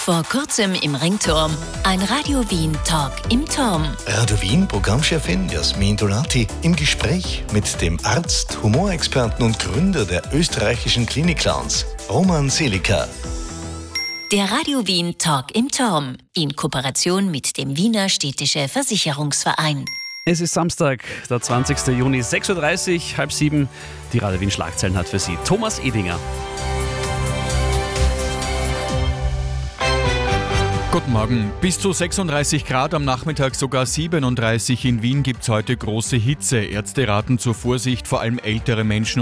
Vor kurzem im Ringturm. Ein Radio Wien Talk im Turm. Radio Wien Programmchefin Jasmin Dolati im Gespräch mit dem Arzt, Humorexperten und Gründer der österreichischen Klinik-Clowns, Roman Seliker. Der Radio Wien Talk im Turm. In Kooperation mit dem Wiener Städtische Versicherungsverein. Es ist Samstag, der 20. Juni, 6.30 Uhr, 6:30. Die Radio Wien Schlagzeilen hat für Sie Thomas Edinger. Guten Morgen. Bis zu 36 Grad, am Nachmittag sogar 37. In Wien gibt es heute große Hitze. Ärzte raten zur Vorsicht, vor allem ältere Menschen